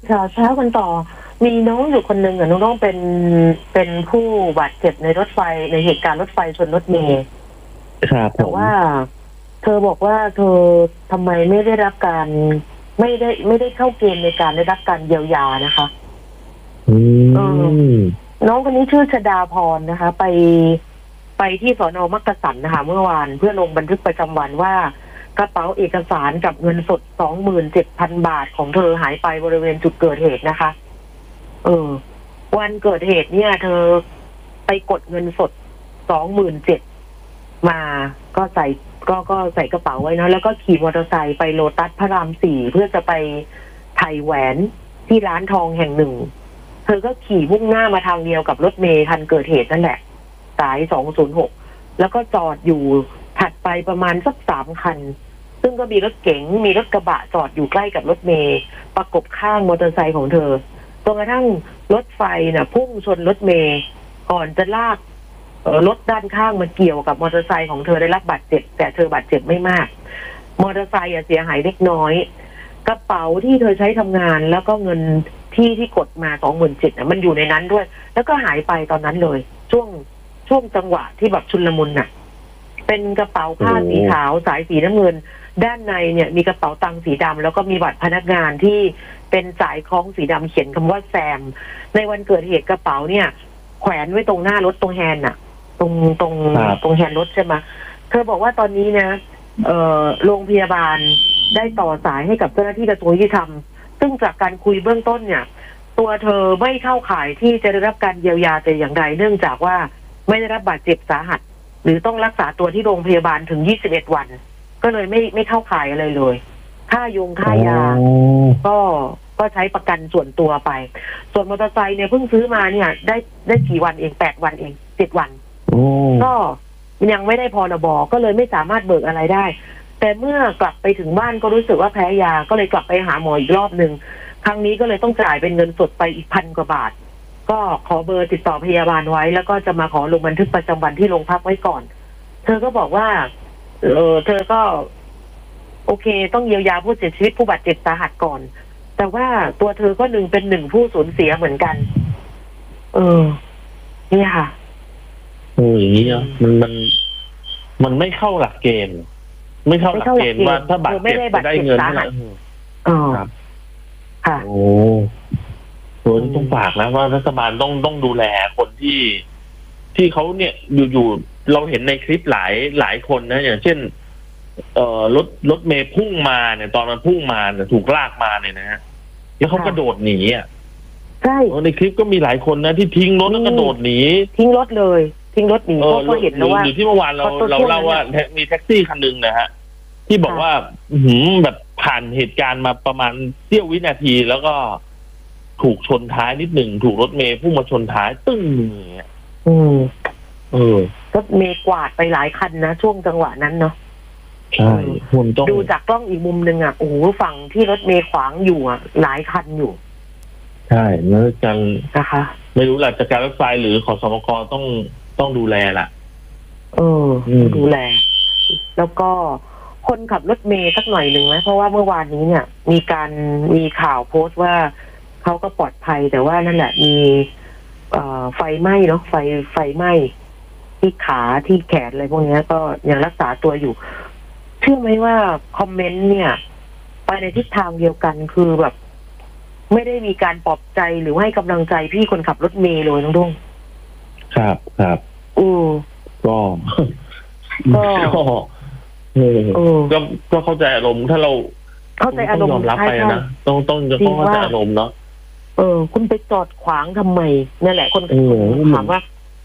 ข่าวเช้ากันต่อมีน้องอยู่คนหนึ่งน้องเป็นผู้บาดเจ็บในรถไฟในเหตุการณ์รถไฟชนรถเมล์ครับผแต่มว่าเธอบอกว่าเธอทำไมไม่ได้รับการไม่ได้เข้าเกณฑ์ในการได้รับการเยียวยานะคะอืเออมน้องคนนี้ชื่อชดาพรนะคะไปที่สน.มักกะสันนะคะเมื่อวานเพื่อลงบันทึกประจำวันว่ากระเป๋าเอกสารกับเงินสด 27,000 บาทของเธอหายไปบริเวณจุดเกิดเหตุนะคะวันเกิดเหตุเนี่ยเธอไปกดเงินสด 27,000มาก็ใส่ก็ใส่กระเป๋าไว้นะแล้วก็ขี่มอเตอร์ไซค์ไปโลตัสพระราม 4เพื่อจะไปไถ่แหวนที่ร้านทองแห่งหนึ่งเธอก็ขี่มุ่งหน้ามาทางเดียวกับรถเมล์คันเกิดเหตุนั่นแหละสาย206แล้วก็จอดอยู่ถัดไปประมาณสัก3 คันซึ่งก็มีรถเก๋งมีรถกระบะจอดอยู่ใกล้กับรถเมล์ประกบข้างมอเตอร์ไซค์ของเธอจนกระทั่งรถไฟน่ะพุ่งชนรถเมล์ก่อนจะลากรถด้านข้างมาเกี่ยวกับมอเตอร์ไซค์ของเธอได้รับบาดเจ็บแต่เธอบาดเจ็บไม่มากมอเตอร์ไซค์เสียหายเล็กน้อยกระเป๋าที่เธอใช้ทำงานแล้วก็เงินที่กดมา 27,000มันอยู่ในนั้นด้วยแล้วก็หายไปตอนนั้นเลยช่วงจังหวะที่แบบชุลมุนน่ะเป็นกระเป๋าผ้าสีขาวสายสีน้ำเงินด้านในเนี่ยมีกระเป๋าตังค์สีดำแล้วก็มีบัตรพนักงานที่เป็นสายคล้องสีดำเขียนคำว่าแซมในวันเกิดเหตุกระเป๋าเนี่ยแขวนไว้ตรงหน้ารถตรงแฮนด์น่ะตรงแฮนด์รถใช่ไหมเธอบอกว่าตอนนี้นะโรงพยาบาลได้ต่อสายให้กับเจ้าหน้าที่กระทรวงยุติธรรมซึ่งจากการคุยเบื้องต้นเนี่ยตัวเธอไม่เข้าข่ายที่จะได้รับการเยียวยาแต่อย่างใดเนื่องจากว่าไม่ได้รับบาดเจ็บสาหัสหรือต้องรักษาตัวที่โรงพยาบาลถึง21 วันก็เลยไม่เข้าข่ายอะไรเลยค่ายาก็ใช้ประกันส่วนตัวไปส่วนมอเตอร์ไซค์เนี่ยเพิ่งซื้อมาเนี่ยได้กี่วันเอง8 วันเอง7 วันก็ยังไม่ได้พรบก็เลยไม่สามารถเบิกอะไรได้แต่เมื่อกลับไปถึงบ้านก็รู้สึกว่าแพ้ยาก็เลยกลับไปหาหมออีกรอบนึงครั้งนี้ก็เลยต้องจ่ายเป็นเงินสดไปอีก1,000 กว่าบาทก็ขอเบอร์ติดต่อพยาบาลไว้แล้วก็จะมาขอลงบันทึกประจำวันที่โรงพักไว้ก่อนเธอก็บอกว่าเธอก็โอเคต้องเยียวยาผู้เสียชีวิตผู้บาดเจ็บสาหัสก่อนแต่ว่าตัวเธอก็เป็นหนึ่งผู้สูญเสียเหมือนกันนี่ค่ะอย่างนี้เนาะมันไม่เข้าหลักเกณฑ์ไม่เข้าหลักเกณฑ์ว่าถ้าบาดเจ็บจะได้เงินเท่าไหร่ครับค่ะโอ้ตัวนี้ต้องฝากนะว่ารัฐบาลต้องดูแลคนที่เขาเนี่ยอยู่เราเห็นในคลิปหลายคนนะอย่างเช่นรถเมล์พุ่งมาเนี่ยตอนมันพุ่งมาเนี่ยถูกลากมาเนี่ยนะฮะแล้วเขากระโดดหนีอ่ะใช่ในคลิปก็มีหลายคนนะที่ทิ้งรถแล้วกระโดดหนีทิ้งรถเลยทิ้งรถหนีเพราะเห็นแล้วว่าหรือที่เมื่อวานเราเล่าว่ามีแท็กซี่คันนึงนะฮะที่บอกว่าแบบผ่านเหตุการณ์มาประมาณเสี้ยววินาทีแล้วก็ถูกชนท้ายนิดหนึ่งถูกรถเมล์พุ่งมาชนท้ายตึ้งเนี่ยรถเมล์กวาดไปหลายคันนะช่วงจังหวะนั้นเนาะใช่ดูจากกล้องอีกมุมนึงอ่ะโอ้โหฝั่งที่รถเมล์ขวางอยู่อ่ะหลายคันอยู่ใช่แล้วจังนะคะไม่รู้แหละจากการรถไฟหรือขอสมกต้องดูแลล่ะดูแลแล้วก็คนขับรถเมล์สักหน่อยหนึ่งไหมเพราะว่าเมื่อวานนี้เนี่ยมีข่าวโพสต์ว่าเขาก็ปลอดภัยแต่ว่านั่นแหละมีไฟไหม้เนาะไฟไหม้ที่ขาที่แขนอะไรพวกนี้ก็ยังรักษาตัวอยู่เชื่อไหมว่าคอมเมนต์เนี่ยไปในทิศทางเดียวกันคือแบบไม่ได้มีการปลอบใจหรือให้กำลังใจพี่คนขับรถเมล์เลยน้องดุ้งครับก็เข้าใจอารมณ์ถ้าเราเข้าใจอารมณ์ยอมรับไปนะต้องเข้าใจอารมณ์เนาะคุณไปจอดขวางทำไมนั่นแหละคนถามว่า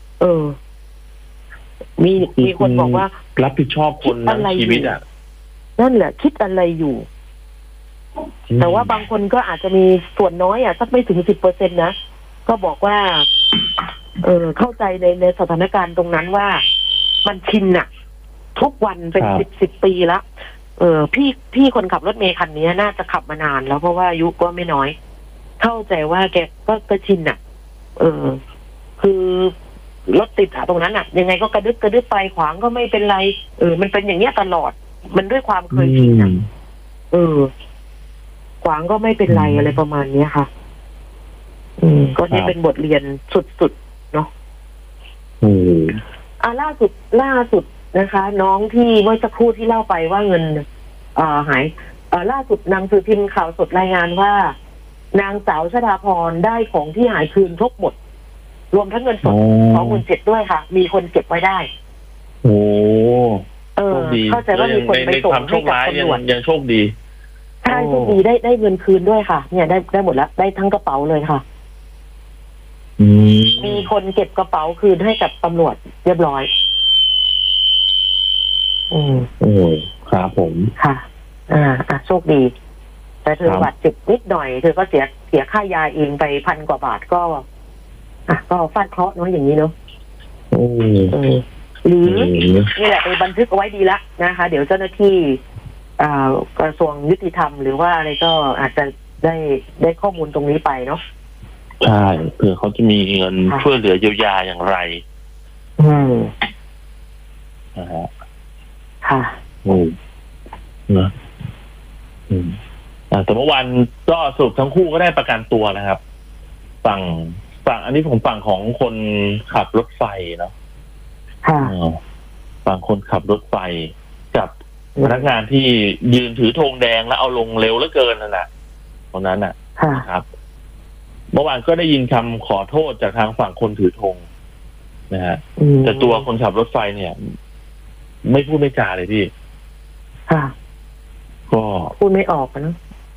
มีคนบอกว่ารับผิดชอบคนนะชีวิตอ่ะนั่นแหละคิดอะไรอยู่แต่ว่าบางคนก็อาจจะมีส่วนน้อยสักไม่ถึง10%นะก็บอกว่าเข้าใจในสถานการณ์ตรงนั้นว่ามันชินอ่ะทุกวันเป็น10 ปีแล้วพี่คนขับรถเมล์คันนี้น่าจะขับมานานแล้วเพราะว่าอายุก็ไม่น้อยเข้าใจว่าแกก็ชินอ่ะคือรถติดตรงนั้นอ่ะยังไงก็กระดึ๊บไปขวางก็ไม่เป็นไรมันเป็นอย่างเงี้ยตลอดมันด้วยความเคยชินอ่ะขวางก็ไม่เป็นไรอะไรประมาณเนี้ยค่ะ ก็นี่เป็นบทเรียนสุดๆเนาะล่าสุดนะคะ น้องที่เมื่อสักครู่ที่เล่าไปว่าเงินหายล่าสุดหนังสือพิมพ์ข่าวสดรายงานว่านางสาวชฎาพรได้ของที่หายคืนครบหมดรวมทั้งเงินสด27,000ด้วยค่ะ มีคนเก็บไว้ได้โอ้เข้าใจว่ามีคนไปส่งให้กับตำรวจยังโชคดีใช่โชคดีได้เงินคืนด้วยค่ะเนี่ยได้หมดแล้วได้ทั้งกระเป๋าเลยค่ะมีคนเก็บกระเป๋าคืนให้กับตำรวจเรียบร้อยครับผมค่ะโชคดีแต่เธอบาดเจ็บนิดหน่อยเธอก็เสียค่ายาเองไป1,000 กว่าบาทก็ฟาดเคราะห์น้อยอย่างนี้เนาะหรือนี่แหละไปบันทึกเอาไว้ดีละนะคะเดี๋ยวเจ้าหน้าที่กระทรวงยุติธรรมหรือว่าอะไรก็อาจจะได้ข้อมูลตรงนี้ไปเนาะใช่เผื่อเขาจะมีเงินช่วยเหลือเยียวยาอย่างไรนะฮะค่ะนะแต่เมื่อวานก็สรุปทั้งคู่ก็ได้ประกันตัวนะครับฝั่งอันนี้ผมฝั่งของคนขับรถไฟเนาะฝั่งคนขับรถไฟกับพนักงานที่ยืนถือธงแดงแล้วเอาลงเร็วเหลือเกินนั่นแหละตรงนั้นครับเมื่อวานก็ได้ยินคำขอโทษจากทางฝั่งคนถือธงนะฮะแต่ตัวคนขับรถไฟเนี่ยไม่พูดไม่จาเลยพี่ก็พูดไม่ออกนะ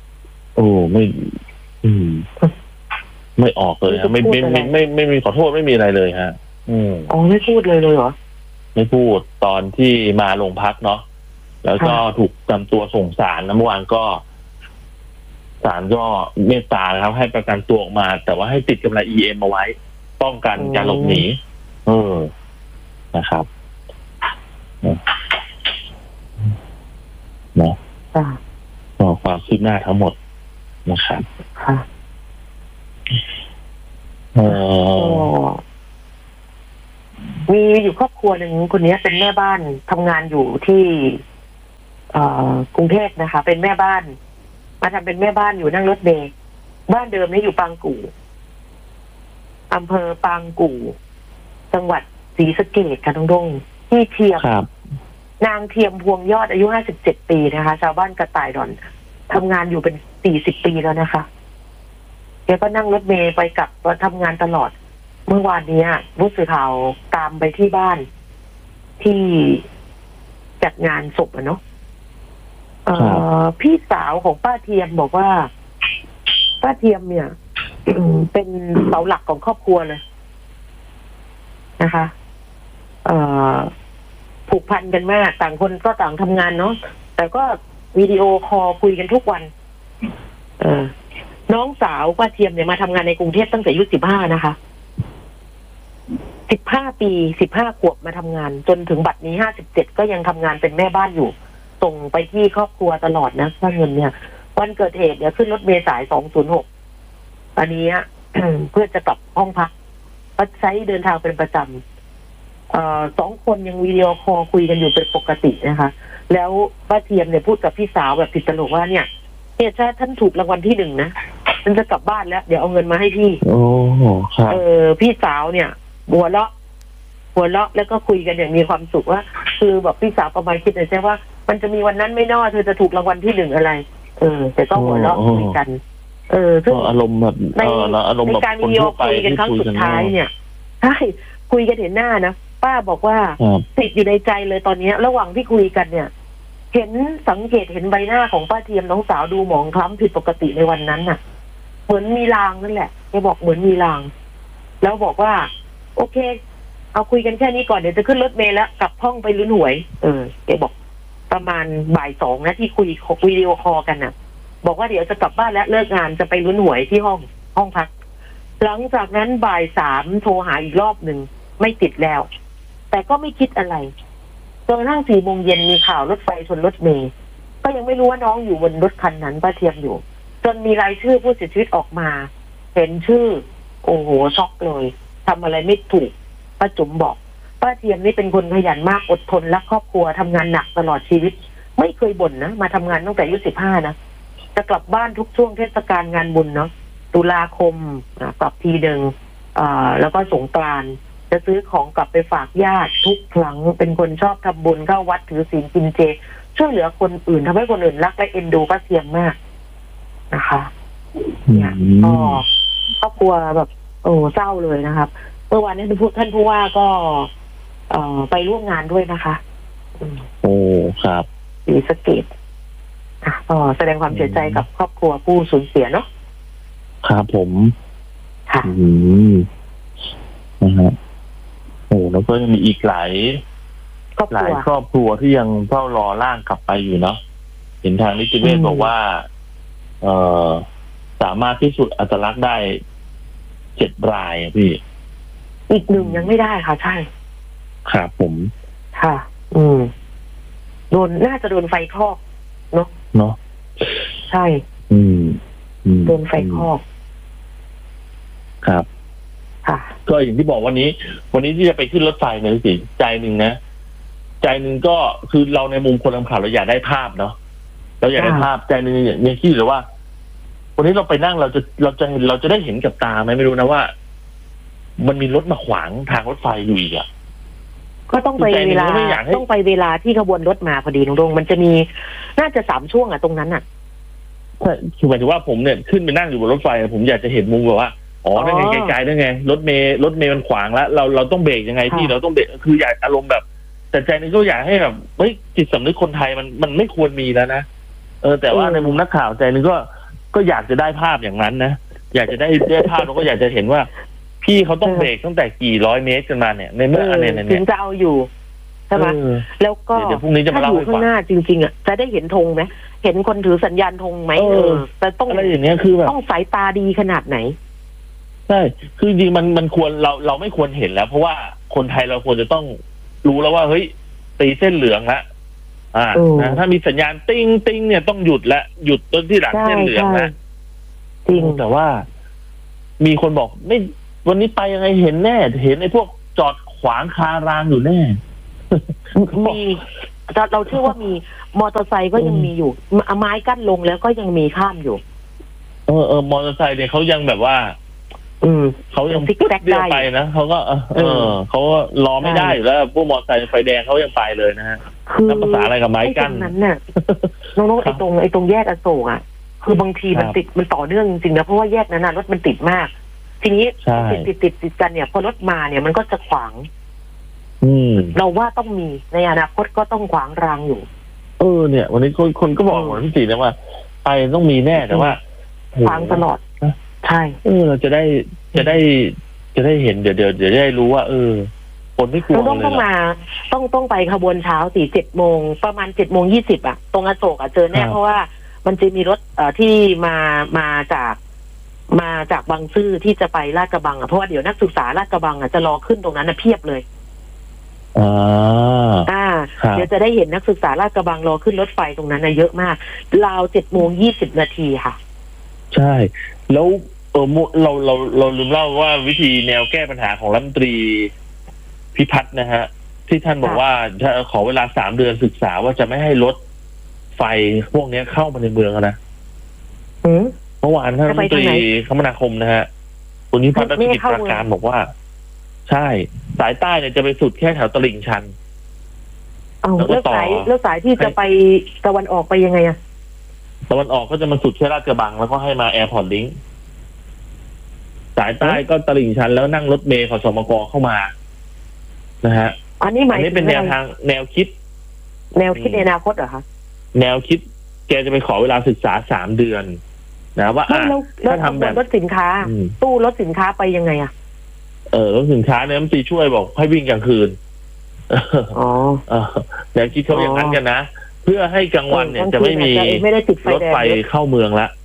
ไม่ออกเลยฮะไม่มีขอโทษไม่มีอะไรเลยฮะไม่พูดเลยเหรอไม่พูดตอนที่มาโรงพักเนาะแล้วก็ถูกนำตัวส่งศาลเมื่อวานก็ศาลก็เมตตานะครับให้ประกันตัวออกมาแต่ว่าให้ติดกำไร EM เอาไว้ป้องกันการหลบหนีนะครับเนาะความคืบหน้าทั้งหมดนะครับมีอยู่ครอบครัวหนึ่งคนนี้เป็นแม่บ้านทำงานอยู่ที่กรุงเทพนะคะเป็นแม่บ้านมาทำเป็นแม่บ้านอยู่นั่งรถเมล์บ้านเดิมนี่อยู่ปางกู่อำเภอปางกู่จังหวัดศรีสะเกษค่ะน้องดงที่เทียมนางเทียมพวงยอดอายุ57 ปีนะคะชาวบ้านกระต่ายดอนทำงานอยู่เป็น40 ปีแล้วนะคะแกก็นั่งรถเมล์ไปกลับมาทำงานตลอดเมื่อวานนี้ผู้สื่อข่าวตามไปที่บ้านที่จัดงานศพเนาะพี่สาวของป้าเทียมบอกว่าป้าเทียมเนี่ยเป็นเสาหลักของครอบครัวเลยนะคะผูกพันกันมากต่างคนก็ต่างทำงานเนาะแต่ก็วิดีโอคอลคุยกันทุกวันน้องสาวป้าเทียมเนี่ยมาทำงานในกรุงเทพตั้งแต่อายุ15นะคะ15 ปี15 ขวบมาทำงานจนถึงบัดนี้57ก็ยังทำงานเป็นแม่บ้านอยู่ส่งไปที่ครอบครัวตลอดนะค่าเงินเนี่ยวันเกิดเหตุเนี่ยขึ้นรถเมล์สาย206อันนี้เพื่อจะกลับห้องพักก็ใช้เดินทางเป็นประจำ2 คนยังวิดีโอคอลคุยกันอยู่เป็นปกตินะคะแล้วป้าเทียมเนี่ยพูดกับพี่สาวแบบติดตลกว่าเนี่ยถ้าท่านถูกรางวัลที่1นะฉันจะกลับบ้านแล้วเดี๋ยวเอาเงินมาให้พี่ครับพี่สาวเนี่ยหัวเราะแล้วก็คุยกันอย่างมีความสุขว่าคือแบบพี่สาวประมาณคิดในใจว่ามันจะมีวันนั้นไม่นอเธอจะถูกรางวัลที่1อะไรแต่ก็หัวเราะคุยกันซึ่งอารมณ์แบบในการวิดีโอคุยกันครั้งสุดท้ายเนี่ยใช่คุยกันเห็นหน้านะป้าบอกว่าติดอยู่ในใจเลยตอนนี้ระหว่างที่คุยกันเนี่ยเห็นสังเกตเห็นใบหน้าของป้าเทียมน้องสาวดูหมองคล้ำผิดปกติในวันนั้นน่ะเหมือนมีลางนั่นแหละแกบอกเหมือนมีลางแล้วบอกว่าโอเคเอาคุยกันแค่นี้ก่อนเดี๋ยวจะขึ้นรถเมล์แล้วกลับห้องไปลุ้นหวยแกบอกประมาณบ่าย 2นะที่คุยวิดีโอคอลกันน่ะบอกว่าเดี๋ยวจะกลับบ้านแล้วเลิกงานจะไปลุ้นหวยที่ห้องพักหลังจากนั้นบ่าย 3โทรหาอีกรอบหนึ่งไม่ติดแล้วแต่ก็ไม่คิดอะไรจนกระทั่ง4 โมงเย็นมีข่าวรถไฟชนรถเมล์ก็ยังไม่รู้ว่าน้องอยู่บนรถคันนั้นป้าเทียมอยู่จนมีรายชื่อผู้เสียชีวิตออกมาเห็นชื่อโอ้โหช็อกเลยทำอะไรไม่ถูกป้าจุ๋มบอกป้าเทียมนี่เป็นคนขยันมากอดทนรักครอบครัวทำงานหนักตลอดชีวิตไม่เคยบ่นนะมาทำงานตั้งแต่อายุ15นะจะกลับบ้านทุกช่วงเทศกาลงานบุญเนาะตุลาคมกลับทีหนึ่งแล้วก็สงกรานต์จะซื้อของกลับไปฝากญาติทุกครั้งเป็นคนชอบทำบุญเข้าวัดถือศีลกินเจช่วยเหลือคนอื่นทำให้คนอื่นรักและเอ็นดูป้าเทียมมากนะคะเนี่ยก็ครอบครัวแบบเศร้าเลยนะครับเมื่อวานนี้ท่านผู้ว่าก็ไปร่วมงานด้วยนะคะโอ้ครับศรีสะเกษก็แสดงความเสียใจกับครอบครัวผู้สูญเสียเนาะครับผมค่ะนะฮะโอ้แล้วก็ยังมีอีกหลายครอบครัวที่ยังเฝ้ารอร่างกลับไปอยู่เนาะเห็นทางนิติเวชบอกว่าสามารถพิสูจน์อัตลักษณ์ได้7 รายพี่อีก1ยังไม่ได้ค่ะใช่ครับผมค่ะน่าจะโดนไฟคลอกเนาะใช่โดนไฟคลอกครับค่ะก็อย่างที่บอกวันนี้ที่จะไปขึ้นรถไฟเนี่ยสิใจหนึ่งก็คือเราในมุมคนทำข่าวเราอยากได้ภาพเนาะเราอยากได้ภาพใจหนึ่งเนี่ยคิดหรือว่าวันนี้เราไปนั่งเราจะได้เห็นกับตาไหมไม่รู้นะว่ามันมีรถมาขวางทางรถไฟอยู่อีกอ่ะก็ต้องไปเวลาที่ขบวนรถมาพอดีน้องดงมันจะมีน่าจะ3 ช่วงตรงนั้นคือหมายถึงว่าผมเนี่ยขึ้นไปนั่งอยู่บนรถไฟผมอยากจะเห็นมุมแบบว่านั่นไงไกลๆนั่นไงรถเมย์มันขวางแล้วเราต้องเบรกยังไงพี่เราต้องเบรกคืออยากอารมณ์แบบแต่ใจนึงก็อยากให้แบบเฮ้ยจิตสำนึกคนไทยมันไม่ควรมีแล้วนะแต่ว่าในมุมนักข่าวใจนึงก็อยากจะได้ภาพอย่างนั้นนะอยากจะได้ภาพแล้วก็อยากจะเห็นว่าพี่เขาต้องเบรกตั้งแต่กี่ร้อยเมตรกันมาเนี่ยในเมื่อเนี่ยถึงจะเอาอยู่ใช่ไหมแล้วก็ถ้าอยู่ข้างหน้าจริงๆจะได้เห็นธงไหมเห็นคนถือสัญญาณธงไหมแต่ต้องอะไรอย่างเงี้ยคือแบบต้องสายตาดีขนาดไหนใช่คือจริงมันควรเราไม่ควรเห็นแล้วเพราะว่าคนไทยเราควรจะต้องรู้แล้วว่าเฮ้ยตีเส้นเหลืองละถ้ามีสัญญาณติ้งติ้งเนี่ยต้องหยุดต้นที่หลังเส้นเหลืองนะจริงแต่ว่ามีคนบอกไม่วันนี้ไปยังไงเห็นแน่เห็นไอ้พวกจอดขวางคารางอยู่แน่มีเราเชื่อว่ามีมอเตอร์ไซค์ก็ยังมีอยู่ไม้กั้นลงแล้วก็ยังมีข้ามอยู่มอเตอร์ไซค์เนี่ยเขายังแบบว่าเขายังซิกแซกได้ไปนะเขาก็เขาก็รอไม่ได้อยู่แล้วพวกมอเตอร์ไซค์ไฟแดงเขายังไปเลยนะฮะนับภาษาอะไรกับไม้กั้นนั้นน่ะน้องๆไอ้ตรงแยกอโศกคือบางทีมันติดมันต่อเนื่องจริงๆนะเพราะว่าแยกนั้นรถมันติดมากทีนี้ติดกันเนี่ยพอรถมาเนี่ยมันก็จะขวางเราว่าต้องมีในอนาคตก็ต้องขวางรางอยู่เนี่ยวันนี้คนก็บอกเหมือนพี่ตีนะว่าไปต้องมีแน่แต่ว่าขวางตลอดใช่เราจะได้เห็นเดี๋ยวจะได้รู้ว่าคนไม่กลัวเลยต้องไปขบวนเช้า7 โมงประมาณ7:20ตรงอโศกเจอแน่เพราะว่ามันจะมีรถที่มาจากบางซื่อที่จะไปลาดกระบังเพราะว่าเดี๋ยวนักศึกษาลาดกระบังจะรอขึ้นตรงนั้นเพียบเลยเดี๋ยวจะได้เห็นนักศึกษาลาดกระบังรอขึ้นรถไฟตรงนั้นเยอะมากราว7:20ค่ะใช่แล้วเราลืมเล่าว่าวิธีแนวแก้ปัญหาของรัฐมนตรีพิพัฒน์นะฮะที่ท่านบอกว่าจะขอเวลา3 เดือนศึกษาว่าจะไม่ให้รถไฟพวกนี้เข้ามาในเมืองนะเมื่อวานท่านรัฐมนตรีคมนาคมนะฮะคุณนิพัฒน์รัชกิจประการบอกว่าใช่สายใต้เนี่ยจะไปสุดแค่แถวตลิ่งชันแล้วสายที่จะไปตะวันออกไปยังไงตะวันออกก็จะมาสุดแค่ลาดกระบังแล้วก็ให้มาแอร์พอร์ตลิงก์สายใต้ก็ตลิ่งชันแล้วนั่งรถเมล์ขสมกเข้ามานะฮะอันนี้เป็นแนวทางแนวคิดในอนาคตเหรอคะแนวคิดแกจะไปขอเวลาศึกษา3 เดือนนะว่าถ้าทำแบบรถสินค้าตู้รถสินค้าไปยังไงรถสินค้าเนี่ยมันตีช่วยบอกให้วิ่งกลางคืนแนวคิดเขาอย่างนั้นกันนะเพื่อให้กลางวันเนี่ยจะไม่มีรถไฟเข้าเมืองละ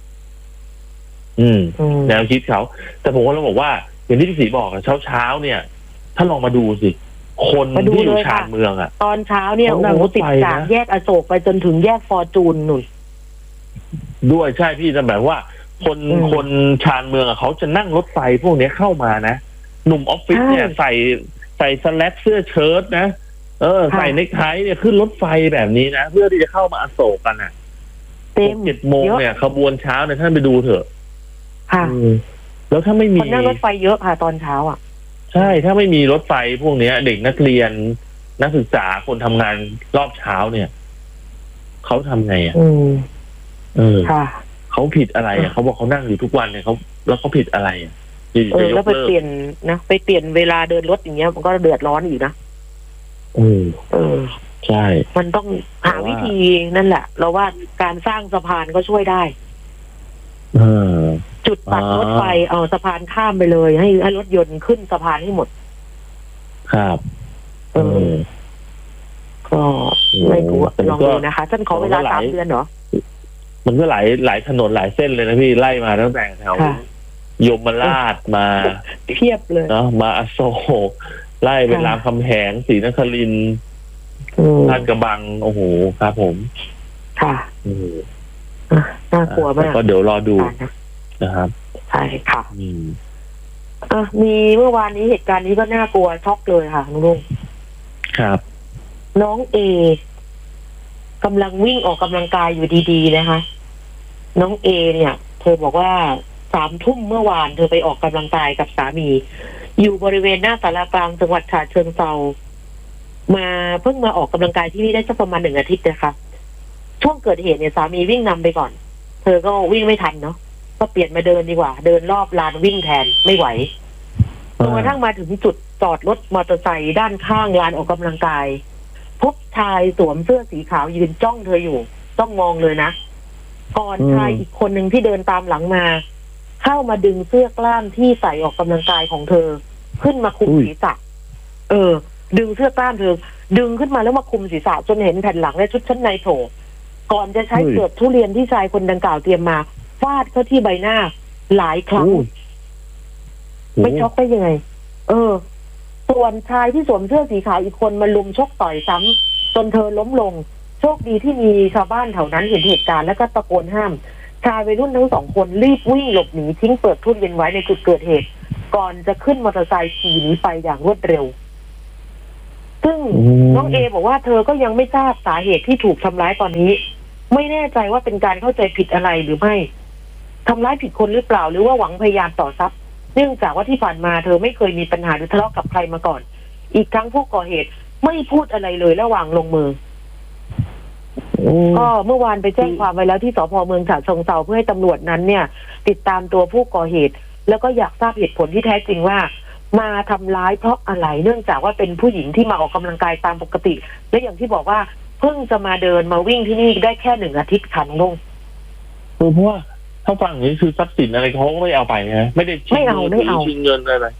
แนวคิดเขาแต่ผมก็ต้องบอกว่าอย่างที่พี่ศรีบอกเช้าเนี่ยถ้าลองมาดูสิคนที่อยู่ชานเมืองตอนเช้าเนี่ยโอ้โหติดจากแยกอโศกไปจนถึงแยกฟอร์จูนนุ่นด้วยใช่พี่จะแบบว่าคนชานเมืองเขาจะนั่งรถไฟพวกนี้เข้ามานะหนุ่มออฟฟิศเนี่ยใส่สแลกเสื้อเชิ้ตนะใส่เนคไทเนี่ยขึ้นรถไฟแบบนี้นะเพื่อที่จะเข้ามาอโศกกันแต่เต็ม 7 โมงเนี่ยขบวนเช้าเนี่ยท่านไปดูเถอะค่ะแล้วถ้าไม่มีคนนั่งรถไฟเยอะค่ะตอนเช้าอ่ะใช่ถ้าไม่มีรถไฟพวกเนี้ย เด็กนักเรียนนักศึกษาคนทำงานรอบเช้าเนี่ยเขาทำไงอ่ะค่ะเขาผิดอะไรอ่ะเขาบอกเขานั่งอยู่ทุกวันเนี่ยเขาแล้วเขาผิดอะไรอ่ะแล้วไปเปลี่ยนนะไปเปลี่ยนเวลาเดินรถอย่างเงี้ยมันก็เดือดร้อนอยู่นะใช่มันต้องหาวิธีนั่นแหละเราว่าการสร้างสะพานก็ช่วยได้จุดตัดรถไฟเอาสะพานข้ามไปเลยให้รถยนต์ขึ้นสะพานให้หมดครับก็ไม่รู้ลองดูนะคะท่านขอเวลา3 เดือนเหรอมันก็หลายถนนหลายเส้นเลยนะพี่ไล่มาตั้งแต่แถวยมราชมาเพียบเลยเนาะมาอโศกไล่ไปรามคำแหงศรีนครินทร์ลาดกระบังโอ้โหครับผมค่ะน่ากลัวมากก็เดี๋ยวรอดูนะครับใช่ค่ะมีเมื่อวานนี้เหตุการณ์นี้ก็น่ากลัวช็อกเลยค่ะลุงครับน้องเอกำลังวิ่งออกกำลังกายอยู่ดีๆนะคะน้องเอเนี่ยเธอบอกว่า3 ทุ่มเมื่อวานเธอไปออกกำลังกายกับสามีอยู่บริเวณหน้าศาลากลางจังหวัดฉะเชิงเทรามาเพิ่งมาออกกำลังกายที่นี่ได้สักประมาณ1 อาทิตย์นะคะช่วงเกิดเหตุเนี่ยสามีวิ่งนำไปก่อนเธอก็วิ่งไม่ทันเนาะก็เปลี่ยนมาเดินดีกว่าเดินรอบลานวิ่งแทนไม่ไหวจนกระทั่งมาถึงจุดจอดรถมอเตอร์ไซค์ด้านข้างลานออกกำลังกายพบชายสวมเสื้อสีขาวยืนจ้องเธออยู่ต้องมองเลยนะก่อนชายอีกคนหนึ่งที่เดินตามหลังมาเข้ามาดึงเสื้อกล้ามที่ใส่ออกกำลังกายของเธอขึ้นมาคุมศีรษะดึงเสื้อกล้ามเธอดึงขึ้นมาแล้วมาคุมศีรษะจนเห็นแผ่นหลังและชุดชั้นในโผล่ก่อนจะใช้เปลือกทุเรียนที่ชายคนดังกล่าวเตรียมมาฟาดเข้าที่ใบหน้าหลายครั้งไม่ช็อกได้ยังไงส่วนชายที่สวมเสื้อสีขาวอีกคนมาลุมชกต่อยซ้ำจนเธอล้มลงโชคดีที่มีชาวบ้านแถวนั้นเห็นเหตุการณ์แล้วก็ตะโกนห้ามชายวัยรุ่นทั้ง2 คนรีบวิ่งหลบหนีทิ้งเปลือกทุเรียนไว้ในจุดเกิดเหตุก่อนจะขึ้นมอเตอร์ไซค์ขี่หนีไปอย่างรวดเร็วซึ่งน้องเอบอกว่าเธอก็ยังไม่ทราบสาเหตุที่ถูกทำร้ายตอนนี้ไม่แน่ใจว่าเป็นการเข้าใจผิดอะไรหรือไม่ทำร้ายผิดคนหรือเปล่าหรือว่าหวังพยายามต่อทรัพย์เนื่องจากว่าที่ผ่านมาเธอไม่เคยมีปัญหาหรือทะเลาะกับใครมาก่อนอีกครั้งผู้ก่อเหตุไม่พูดอะไรเลยระหว่างลงมือก็เมื่อวานไปแจ้งความไว้แล้วที่สภ.เมืองฉะเชิงเทราเพื่อให้ตำรวจนั้นเนี่ยติดตามตัวผู้ก่อเหตุแล้วก็อยากทราบเหตุผลที่แท้จริงว่ามาทำร้ายเพราะอะไรเนื่องจากว่าเป็นผู้หญิงที่มาออกกำลังกายตามปกติและอย่างที่บอกว่าเพิ่งจะมาเดินมาวิ่งที่นี่ได้แค่1 อาทิตย์ค่ะน้องลงเพราะว่าถ้าฟังอย่างนี้คือทรัพย์สินอะไรเขาก็ไม่เอาไปนะไม่ได้ชิงเงินอะไร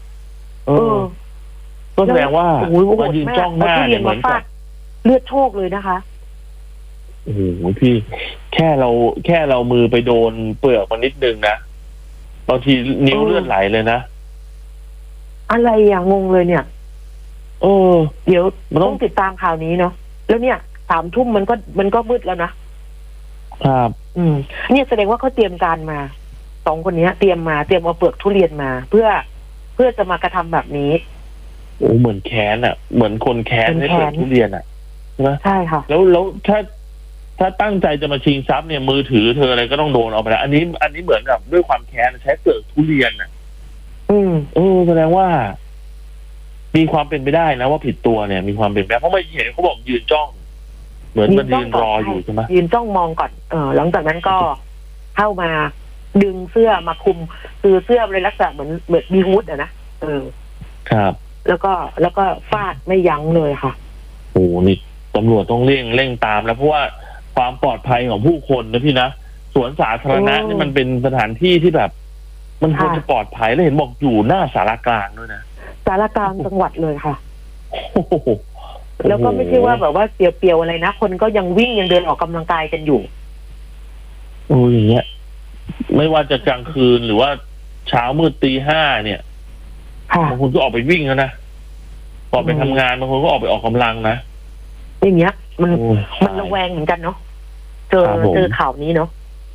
ก็แสดงว่ามายืนจ้องหน้าเนี่ยเหมือนกับเลือดโชกเลยนะคะโอ้โหพี่แค่เรามือไปโดนเปลือกมันนิดนึงนะบางทีนิ้วเลือดไหลเลยนะอะไรอย่างงงเลยเนี่ยเดี๋ยวต้องติดตามข่าวนี้เนาะแล้วเนี่ย3 ทุ่มมันก็มืดแล้วนะครับเนี่ยแสดงว่าเขาเตรียมการมา2 คนนี้เตรียมเอาเปลือกทุเรียนมาเพื่อจะมากระทำแบบนี้โอ้เหมือนแค้นอ่ะเหมือนคนแค้นให้เปลือกทุเรียนอ่ะใช่ไหมใช่ค่ะแล้วถ้าตั้งใจจะมาชิงทรัพย์เนี่ยมือถือเธออะไรก็ต้องโดนเอาไปแล้วอันนี้เหมือนกับด้วยความแค้นใช้เปลือกทุเรียนอ่ะแสดงว่ามีความเป็นไปได้นะว่าผิดตัวเนี่ยมีความเป็นไปได้เพราะไม่เห็นเขาบอกยืนจ้องเหมือนมันยืนรออยู่ใช่ไหมยืนจ้องมองก่อนหลังจากนั้นก็เข้ามาดึงเสื้อมาคุมคือเสื้อเลยลักษณะเหมือนมีฮูดอะนะครับ แล้วก็ฟาดไม่ยั้งเลยค่ะโอ้นี่ตำรวจต้องเร่งตามแล้วเพราะว่าความปลอดภัยของผู้คนนะพี่นะสวนสาธารณะนี่มันเป็นสถานที่ที่แบบมันควรจะปลอดภัยแล้วเห็นบอกอยู่หน้าศาลากลางด้วยนะศาลากลางจังหวัดเลยค่ะแล้วก็ไม่ใช่ว่าแบบว่าเปรียวๆอะไรนะคนก็ยังวิ่งยังเดินออกกำลังกายกันอยู่อย่างเงี้ยไม่ว่าจะกลางคืนหรือว่าเช้ามืดตี 5เนี่ยบางคนก็ออกไปวิ่งแล้วนะออกไปทำงานบางคนก็ออกไปออกกำลังนะอย่างเงี้ยมันระแวงเหมือนกันเนาะเจอข่าวนี้เนาะ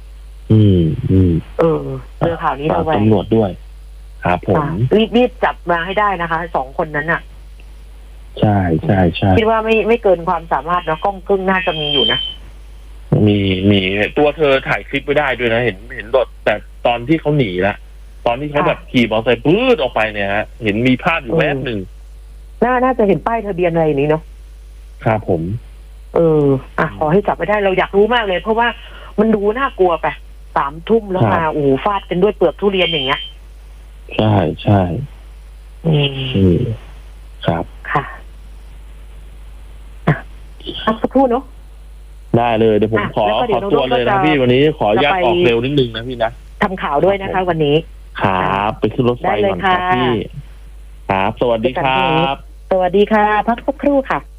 เจอข่าวนี้ระแวงตำรวจด้วยครับผมรีบจับมาให้ได้นะคะ2 คนนั้นน่ะใช่คิดว่าไม่เกินความสามารถเนาะกล้องกึ่งน่าจะมีอยู่นะมีตัวเธอถ่ายคลิปไว้ได้ด้วยนะเห็นรถแต่ตอนที่เขาหนีละตอนที่เขาแบบขี่มอเตอร์ไซค์ปื๊ดออกไปเนี่ยฮะเห็นมีภาพอยู่แวบหนึ่งน่าจะเห็นป้ายทะเบียนอะไรนี้เนาะครับผมขอให้จับไปได้เราอยากรู้มากเลยเพราะว่ามันดูน่ากลัวไป3 ทุ่มแล้วมาโอ้โหฟาดกันด้วยเปลือกทุเรียนอย่างเงี้ยใช่ครับค่ะสักครู่เนาะได้เลยเดี๋ยวผมขอตัวเลยนะพี่วันนี้ขอญาตออกเร็วนิดนึงนะพี่นะทำข่าวด้วยนะคะวันนี้ครับไปขึ้นรถไฟก่อนครับพี่ครับสวัสดีครับสวัสดีค่ะพักสักครู่ค่ะ